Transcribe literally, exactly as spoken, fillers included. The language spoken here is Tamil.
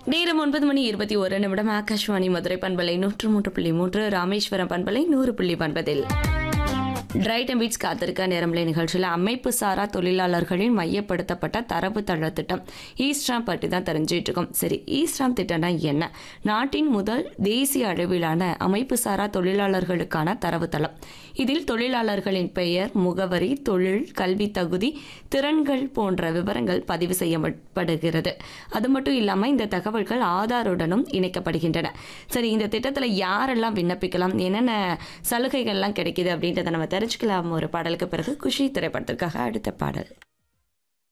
நேரம் ஒன்பது மணி இருபத்தி ஒரு நிமிடம். ஆகாஷ்வாணி மதுரை பண்பலை நூற்று மூன்று புள்ளி மூன்று, ராமேஸ்வரம் பண்பலை நூறு புள்ளி ஒன்பதில் ரைட் அண்ட் பீட்ஸ் காத்திருக்க நேரம்லே நிகழ்ச்சியில் அமைப்பு சாரா தொழிலாளர்களின் மையப்படுத்தப்பட்ட தரவு தள திட்டம் ஈஸ்ட்ராம் பற்றி தான் தெரிஞ்சுட்டு இருக்கோம். சரி, ஈஸ்ட்ராம் திட்டம்னா என்ன? நாட்டின் முதல் தேசிய அளவிலான அமைப்பு சாரா தொழிலாளர்களுக்கான தரவுத்தளம். இதில் தொழிலாளர்களின் பெயர், முகவரி, தொழில், கல்வி தகுதி, திறன்கள் போன்ற விவரங்கள் பதிவு செய்யப்படுகிறது. அது மட்டும் இல்லாமல் இந்த தகவல்கள் ஆதாருடனும் இணைக்கப்படுகின்றன. சரி, இந்த திட்டத்தில் யாரெல்லாம் விண்ணப்பிக்கலாம், என்னென்ன சலுகைகள்லாம் கிடைக்குது அப்படின்றத நம்ம தெரிஞ்சுக்கலாம். ஒரு பாடலுக்கு பிறகு குஷி திரைப்படத்திற்காக அடுத்த பாடல்.